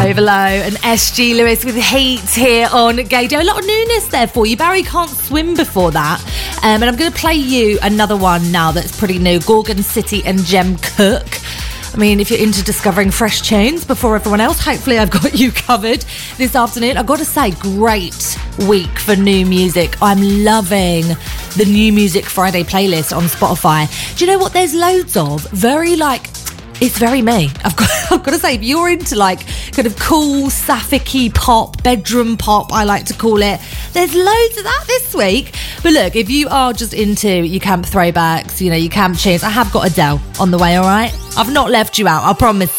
Tove Lo and SG Lewis with Heat here on Gaydio. A lot of newness there for you. Barry Can't Swim before that. And I'm going to play you another one now that's pretty new. Gorgon City and Jem Cook. I mean, if you're into discovering fresh tunes before everyone else, hopefully I've got you covered this afternoon. I've got to say, great week for new music. I'm loving the New Music Friday playlist on Spotify. Do you know what there's loads of? It's very me. I've got to say, if you're into like kind of cool, sapphic-y pop, bedroom pop, I like to call it, there's loads of that this week. But look, if you are just into your camp throwbacks, your camp tunes, I have got Adele on the way, all right? I've not left you out, I promise